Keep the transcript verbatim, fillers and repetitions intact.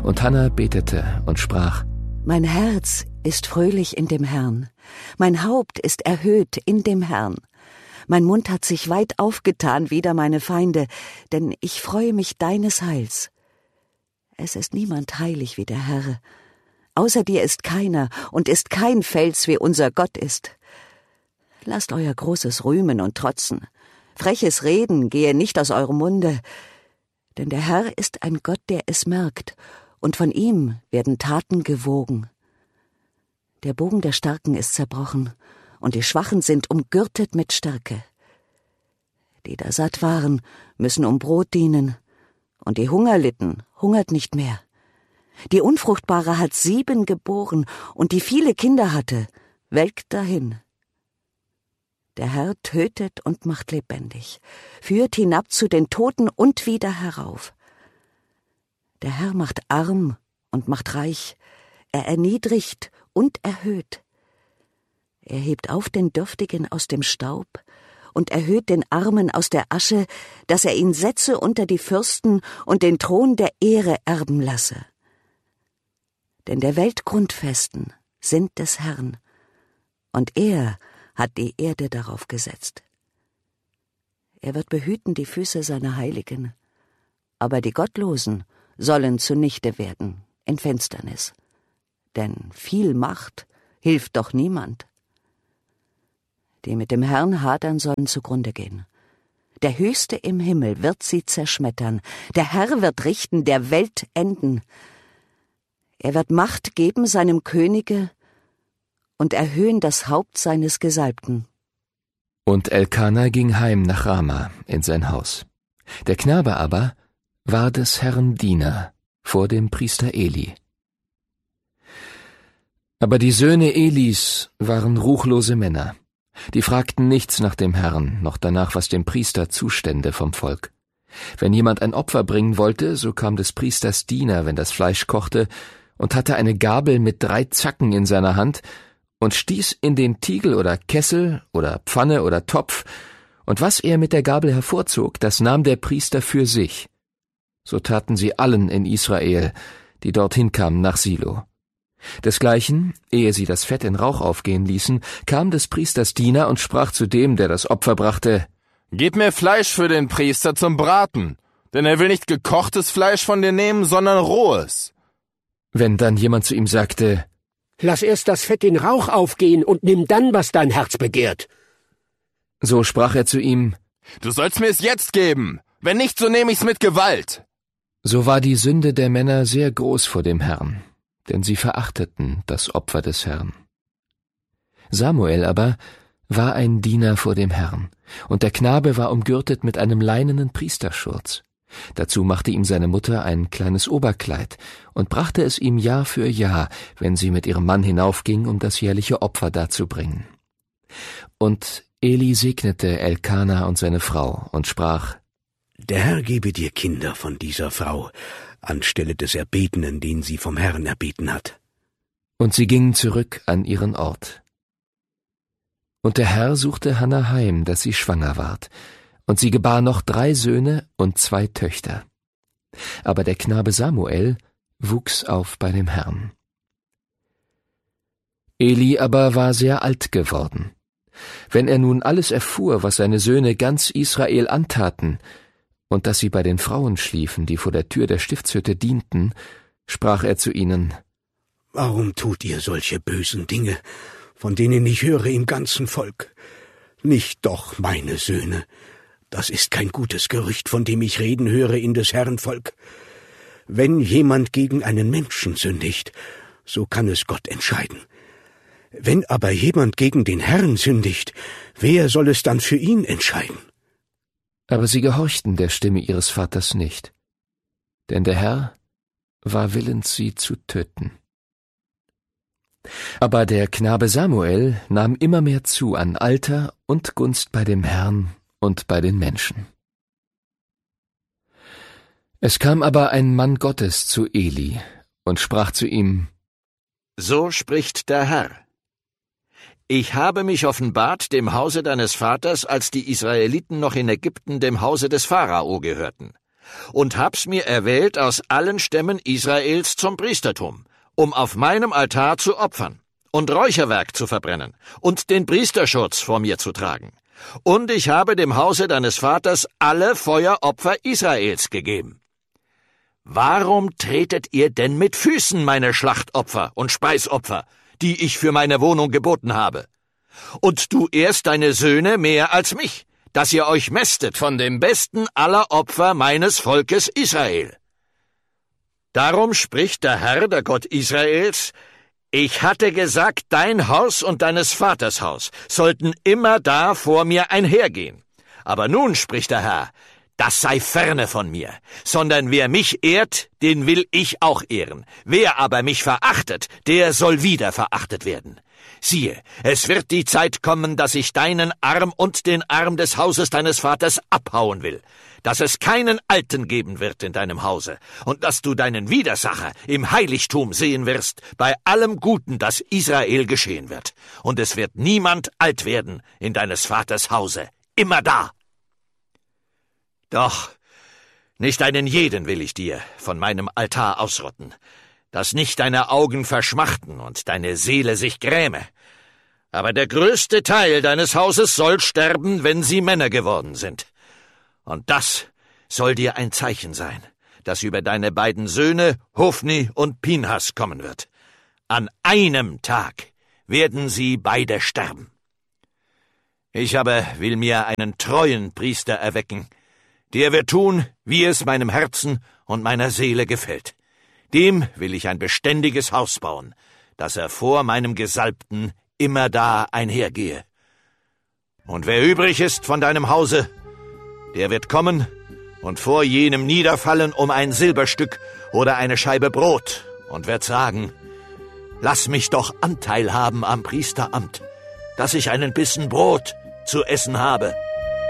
Und Hannah betete und sprach: Mein Herz ist fröhlich in dem Herrn, mein Haupt ist erhöht in dem Herrn. Mein Mund hat sich weit aufgetan wider meine Feinde, denn ich freue mich deines Heils. Es ist niemand heilig wie der Herr. Außer dir ist keiner und ist kein Fels, wie unser Gott ist. Lasst euer großes Rühmen und Trotzen. Freches Reden gehe nicht aus eurem Munde. Denn der Herr ist ein Gott, der es merkt, und von ihm werden Taten gewogen. Der Bogen der Starken ist zerbrochen, und die Schwachen sind umgürtet mit Stärke. Die da satt waren, müssen um Brot dienen, und die Hunger litten, hungert nicht mehr. Die Unfruchtbare hat sieben geboren, und die viele Kinder hatte, welkt dahin. Der Herr tötet und macht lebendig, führt hinab zu den Toten und wieder herauf. Der Herr macht arm und macht reich, er erniedrigt und erhöht. Er hebt auf den Dürftigen aus dem Staub und erhöht den Armen aus der Asche, dass er ihn setze unter die Fürsten und den Thron der Ehre erben lasse. Denn der Welt Grundfesten sind des Herrn, und er hat die Erde darauf gesetzt. Er wird behüten die Füße seiner Heiligen, aber die Gottlosen sollen zunichte werden in Finsternis. Denn viel Macht hilft doch niemand. Die mit dem Herrn hadern sollen zugrunde gehen. Der Höchste im Himmel wird sie zerschmettern. Der Herr wird richten der Welt Enden. Er wird Macht geben seinem Könige und erhöhen das Haupt seines Gesalbten. Und Elkana ging heim nach Rama in sein Haus. Der Knabe aber war des Herrn Diener vor dem Priester Eli. Aber die Söhne Elis waren ruchlose Männer. Die fragten nichts nach dem Herrn, noch danach, was dem Priester zustände vom Volk. Wenn jemand ein Opfer bringen wollte, so kam des Priesters Diener, wenn das Fleisch kochte, und hatte eine Gabel mit drei Zacken in seiner Hand und stieß in den Tiegel oder Kessel oder Pfanne oder Topf, und was er mit der Gabel hervorzog, das nahm der Priester für sich. So taten sie allen in Israel, die dorthin kamen nach Silo. Desgleichen, ehe sie das Fett in Rauch aufgehen ließen, kam des Priesters Diener und sprach zu dem, der das Opfer brachte: »Gib mir Fleisch für den Priester zum Braten, denn er will nicht gekochtes Fleisch von dir nehmen, sondern rohes.« Wenn dann jemand zu ihm sagte: »Lass erst das Fett in Rauch aufgehen und nimm dann, was dein Herz begehrt«, so sprach er zu ihm: »Du sollst mir es jetzt geben, wenn nicht, so nehme ich's mit Gewalt.« So war die Sünde der Männer sehr groß vor dem Herrn, denn sie verachteten das Opfer des Herrn. Samuel aber war ein Diener vor dem Herrn, und der Knabe war umgürtet mit einem leinenen Priesterschurz. Dazu machte ihm seine Mutter ein kleines Oberkleid und brachte es ihm Jahr für Jahr, wenn sie mit ihrem Mann hinaufging, um das jährliche Opfer darzubringen. Und Eli segnete Elkana und seine Frau und sprach: »Der Herr gebe dir Kinder von dieser Frau, anstelle des Erbetenen, den sie vom Herrn erbeten hat.« Und sie gingen zurück an ihren Ort. Und der Herr suchte Hannah heim, dass sie schwanger ward, und sie gebar noch drei Söhne und zwei Töchter. Aber der Knabe Samuel wuchs auf bei dem Herrn. Eli aber war sehr alt geworden. Wenn er nun alles erfuhr, was seine Söhne ganz Israel antaten, und dass sie bei den Frauen schliefen, die vor der Tür der Stiftshütte dienten, sprach er zu ihnen: »Warum tut ihr solche bösen Dinge, von denen ich höre im ganzen Volk? Nicht doch, meine Söhne, das ist kein gutes Gerücht, von dem ich reden höre in des Herrn Volk. Wenn jemand gegen einen Menschen sündigt, so kann es Gott entscheiden. Wenn aber jemand gegen den Herrn sündigt, wer soll es dann für ihn entscheiden?« Aber sie gehorchten der Stimme ihres Vaters nicht, denn der Herr war willens, sie zu töten. Aber der Knabe Samuel nahm immer mehr zu an Alter und Gunst bei dem Herrn und bei den Menschen. Es kam aber ein Mann Gottes zu Eli und sprach zu ihm: »So spricht der Herr: Ich habe mich offenbart dem Hause deines Vaters, als die Israeliten noch in Ägypten dem Hause des Pharao gehörten. und hab's mir erwählt aus allen Stämmen Israels zum Priestertum, um auf meinem Altar zu opfern und Räucherwerk zu verbrennen und den Priesterschutz vor mir zu tragen. Und ich habe dem Hause deines Vaters alle Feueropfer Israels gegeben. Warum tretet ihr denn mit Füßen meine Schlachtopfer und Speisopfer, die ich für meine Wohnung geboten habe? Und du ehrst deine Söhne mehr als mich, dass ihr euch mästet von dem besten aller Opfer meines Volkes Israel. Darum spricht der Herr, der Gott Israels: Ich hatte gesagt, dein Haus und deines Vaters Haus sollten immer da vor mir einhergehen. Aber nun spricht der Herr: Das sei ferne von mir, sondern wer mich ehrt, den will ich auch ehren. Wer aber mich verachtet, der soll wieder verachtet werden. Siehe, es wird die Zeit kommen, dass ich deinen Arm und den Arm des Hauses deines Vaters abhauen will, dass es keinen Alten geben wird in deinem Hause, und dass du deinen Widersacher im Heiligtum sehen wirst, bei allem Guten, das Israel geschehen wird. Und es wird niemand alt werden in deines Vaters Hause, immer da. Doch nicht einen jeden will ich dir von meinem Altar ausrotten, dass nicht deine Augen verschmachten und deine Seele sich gräme. Aber der größte Teil deines Hauses soll sterben, wenn sie Männer geworden sind. Und das soll dir ein Zeichen sein, das über deine beiden Söhne Hofni und Pinhas kommen wird. An einem Tag werden sie beide sterben. Ich aber will mir einen treuen Priester erwecken, der wird tun, wie es meinem Herzen und meiner Seele gefällt. Dem will ich ein beständiges Haus bauen, dass er vor meinem Gesalbten immer da einhergehe. Und wer übrig ist von deinem Hause, der wird kommen und vor jenem niederfallen um ein Silberstück oder eine Scheibe Brot und wird sagen: Lass mich doch Anteil haben am Priesteramt, dass ich einen Bissen Brot zu essen habe.